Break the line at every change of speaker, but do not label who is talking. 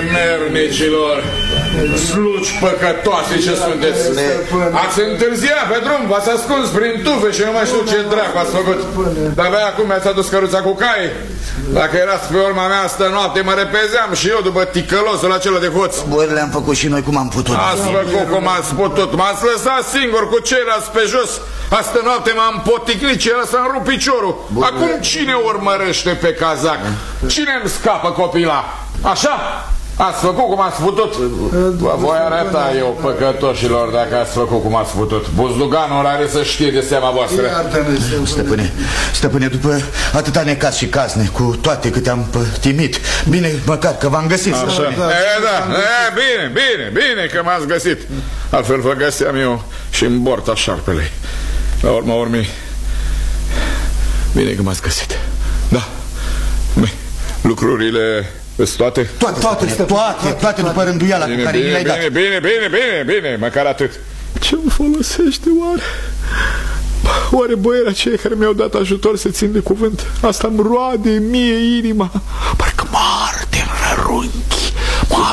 Nemernicilor, slugi păcătoase ce sunteți! Ați întârziat pe drum, v-ați ascuns prin tufe și nu mai știu ce dracu ați făcut. De-abia acum mi-ați adus căruța cu cai. Dacă erați pe urma mea astă noapte, mă repezeam și eu după ticălosul acela de hoț.
Băi, le-am făcut și noi cum am putut.
Ați făcut cum ați putut. M-ați lăsat singur cu ceilalți pe jos. Astă noapte m-am poticnit și el să-mi rup piciorul. Acum cine urmărește pe cazac? Cine îmi scapă copila? Așa? Ați făcut cum ați putut. Vă voi arăta eu păcătoșilor dacă ați făcut cum ați putut. Buzduganul are să știe de seama voastră.
Stăpâne, după atâta necaz și cazne, cu toate câte am pătimit, bine măcar că v-am găsit.
Așa. Bine că m-ați găsit. Altfel vă găseam eu și în borta șarpelei. La urma urmei, bine că m-ați găsit. Da, lucrurile... Toate?
Toate după rânduiala cu care mi le-ai dat.
Bine, măcar atât. Ce-mi folosește oare? Oare boierii aceia care mi-au dat ajutor să țin de cuvânt? Asta îmi roade mie inima. Parcă mă arde în rărunchi.